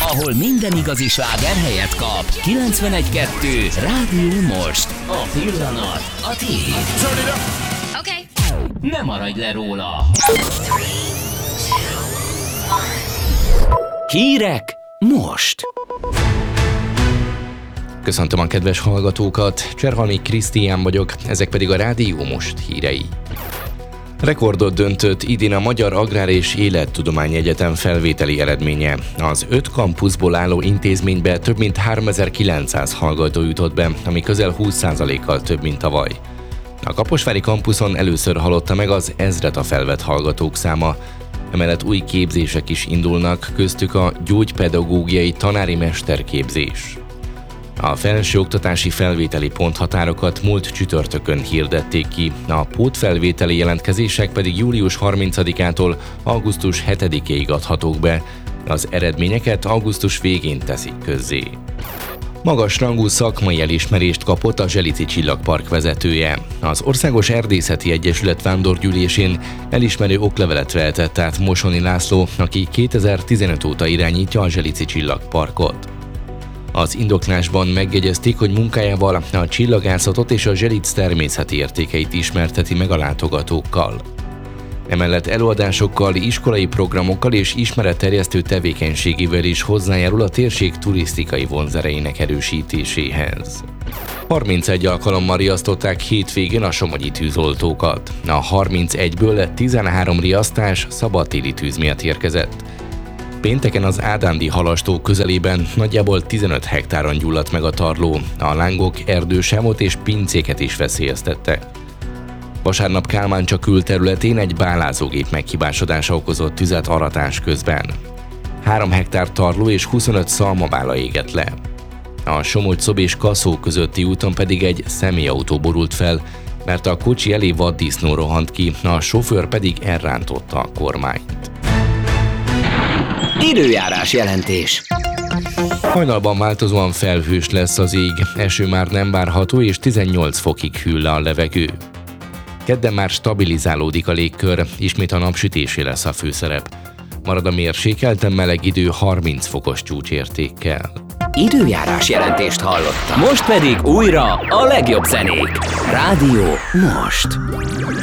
ahol minden igazi sláger helyet kap. 91.2 Rádió Most. A pillanat a tiéd. Okay. Ne maradj le róla. Hírek most. Köszöntöm a kedves hallgatókat, Cserhalmi Krisztián vagyok, ezek pedig a Rádió Most hírei. Rekordot döntött idén a Magyar Agrár és Élettudományi Egyetem felvételi eredménye. Az 5 kampuszból álló intézménybe több mint 3900 hallgató jutott be, ami közel 20%-kal több, mint tavaly. A kaposvári kampuszon először halotta meg az 1000-et a felvett hallgatók száma. Emellett új képzések is indulnak, köztük a gyógypedagógiai tanári mesterképzés. A felsőoktatási felvételi ponthatárokat múlt csütörtökön hirdették ki, a pótfelvételi jelentkezések pedig július 30-ától augusztus 7-ig adhatók be, az eredményeket augusztus végén teszik közzé. Magas rangú szakmai elismerést kapott a Zselici Csillagpark vezetője. Az Országos Erdészeti Egyesület vándorgyűlésén elismerő oklevelet vehetett át Mosoni László, aki 2015 óta irányítja a Zselici Csillagparkot. Az indoklásban megjegyezték, hogy munkájával a csillagászatot és a Zselic természeti értékeit ismerteti meg a látogatókkal. Emellett előadásokkal, iskolai programokkal és ismeretterjesztő tevékenységével is hozzájárul a térség turisztikai vonzereinek erősítéséhez. 31 alkalommal riasztották hétvégén a somogyi tűzoltókat. A 31-ből 13 riasztás szabadtéri tűz miatt érkezett. Pénteken az Ádándi halastó közelében nagyjából 15 hektáron gyulladt meg a tarló, a lángok erdősávot és pincéket is veszélyeztettek. Vasárnap Kálmáncsa külterületén egy bálázógép meghibásodása okozott tüzet aratás közben. 3 hektár tarló és 25 szalmabála égett le. A Somogy-Szob és Kaszó közötti úton pedig egy személyautó borult fel, mert a kocsi elé vaddisznó rohant ki, a sofőr pedig elrántotta a kormányt. Időjárás jelentés. Hajnalban változóan felhős lesz az ég, eső már nem várható és 18 fokig hűl le a levegő. Kedden már stabilizálódik a légkör, ismét a napsütésé lesz a főszerep. Marad a mérsékelten meleg idő 30 fokos csúcsértékkel. Időjárás jelentést hallottam. Most pedig újra a legjobb zenék. Rádió Most.